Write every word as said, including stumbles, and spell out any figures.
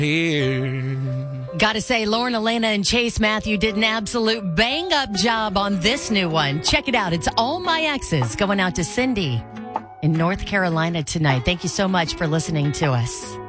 here. Gotta say, Lauren, Elena, and Chase Matthew did an absolute bang-up job on this new one. Check it out. It's All My Exes going out to Cindy in North Carolina tonight. Thank you so much for listening to us.